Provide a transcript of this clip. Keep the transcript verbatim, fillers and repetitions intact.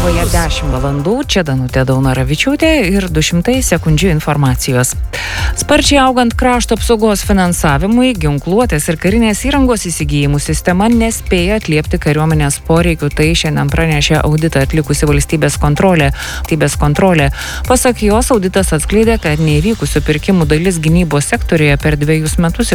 Lietuvoje dešimt valandų, čia Danutė Daunaravičiūtė ir du šimtai sekundžių informacijos. Sparčiai augant krašto apsaugos finansavimui, ginkluotės ir karinės įrangos įsigijimų sistema nespėja atliepti kariuomenės poreikių, tai šiandien pranešė auditą atlikusi valstybės kontrolė. Valstybės kontrolė. Pasak jos, auditas atskleidė, kad neįvykusių pirkimų dalis gynybos sektoriuje per dviejus metus